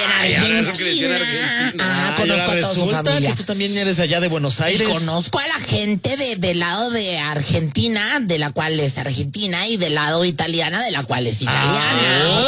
en Ay, Argentina. crecí en Argentina. Ah, conozco a toda su Resulta familia. que tú también eres allá de Buenos Y Aires. conozco a la gente del lado de Argentina, de la cual es argentina, y del lado italiana, de la cual es italiana.